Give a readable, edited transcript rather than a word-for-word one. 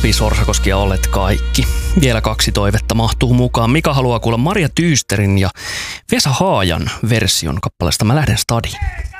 Topi Sorsakoski ja Olet kaikki. Vielä 2 toivetta mahtuu mukaan. Mika haluaa kuulla Marja Tyysterin ja Vesa Haajan version kappaleesta Mä lähden stadiin.